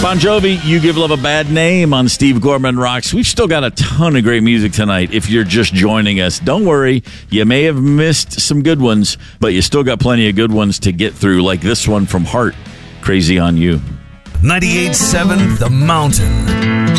Bon Jovi, You Give Love a Bad Name on Steve Gorman Rocks. We've still got a ton of great music tonight if you're just joining us. Don't worry, you may have missed some good ones, but you still got plenty of good ones to get through, like this one from Heart, Crazy on You. 98.7 The Mountain.